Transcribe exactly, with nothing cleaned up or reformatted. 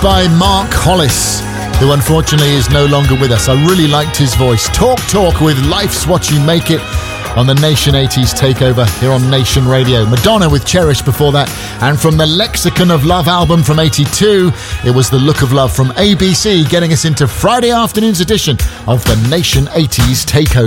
by Mark Hollis, who unfortunately is no longer with us. I really liked his voice. Talk Talk with Life's What You Make It on the Nation eighties Takeover here on Nation Radio. Madonna with Cherish before that. And from the Lexicon of Love album from eighty-two, it was The Look of Love from A B C, getting us into Friday afternoon's edition of the Nation eighties Takeover.